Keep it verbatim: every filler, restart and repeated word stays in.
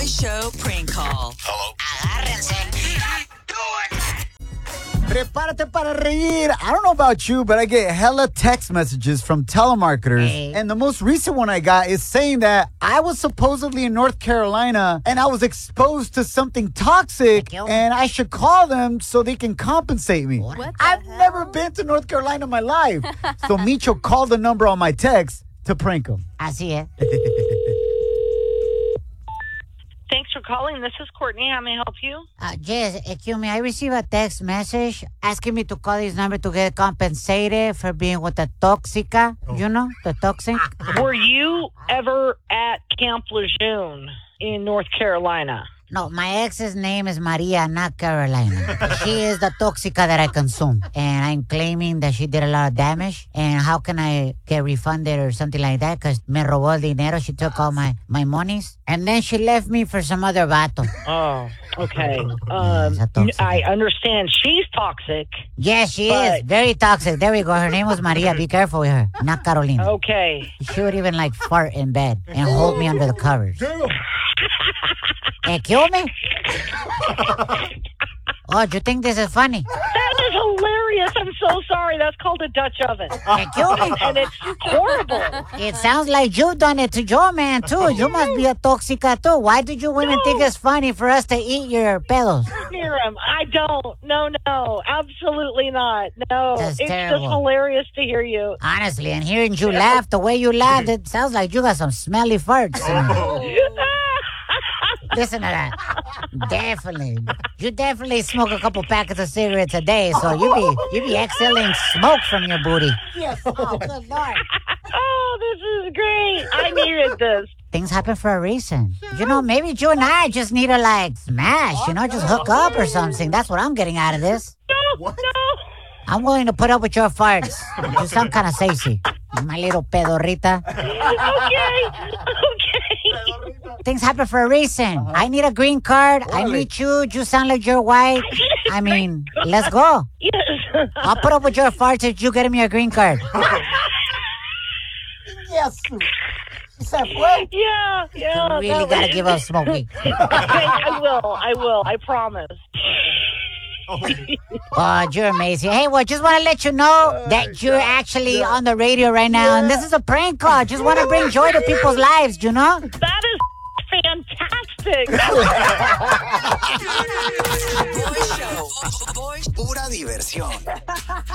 Show prank call. Hello. Agárrense. Prepárate para reír. I don't know about you, but I get hella text messages from telemarketers. Hey. And the most recent one I got is saying that I was supposedly in North Carolina and I was exposed to something toxic Thank you. and I should call them so they can compensate me. What? What the I've hell? never been to North Carolina in my life. So Micho called the number on my text to prank him. Así es. Thanks for calling. This is Courtney. How may I help you? Uh, yes, excuse me. I received a text message asking me to call this number to get compensated for being with a toxica. You know, the toxic. Were you ever at Camp Lejeune in North Carolina? No, my ex's name is Maria, not Carolina. She is the toxica that I consume. And I'm claiming that she did a lot of damage. And how can I get refunded or something like that? Because me robó el dinero. She took all my, my monies. And then she left me for some other vato. Oh, okay. Um, Esa tóxica. I understand she's toxic. Yes, she But- is. Very toxic. There we go. Her name was Maria. Be careful with her. Not Carolina. Okay. She would even like fart in bed and hold me under the covers. Eh, kill me? Oh, do you think this is funny? That is hilarious. I'm so sorry. That's called a Dutch oven. Eh, kill me? And it's horrible. It sounds like you've done it to your man, too. You must be a toxica, too. Why did you women think it's funny for us to eat your pedos? Miriam, I don't. No, no. Absolutely not. No. That's it's terrible. just hilarious to hear you. Honestly, and hearing you laugh the way you laughed, it sounds like you got some smelly farts. Listen to that. Definitely. You definitely smoke a couple packets of cigarettes a day, so you be you be exhaling smoke from your booty. Yes. Oh, good Lord. Oh, this is great. I needed this. Things happen for a reason. You know, maybe you and I just need to, like, smash, you know, just hook up or something. That's what I'm getting out of this. No, no. I'm willing to put up with your farts. You sound kind of sexy. My little pedorrita. Okay. Okay. Things happen for a reason. I need a green card. I meet you. You sound like you're white. I mean, let's go. Yes. I'll put up with your farts if you get me a green card. Yes. She said, what? Yeah, yeah. You really that gotta was- give up smoking. Okay, I will. I will. I promise. Oh, you're amazing. Hey, well, just want to let you know that you're actually on the radio right now, and this is a prank call. Just want to bring joy to people's lives, you know? That is fantastic. Boy Show. Boy Pura diversión.